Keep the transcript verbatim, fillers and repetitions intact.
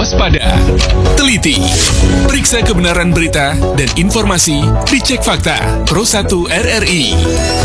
waspada, teliti, periksa kebenaran berita dan informasi, dicek fakta. Pro satu R R I.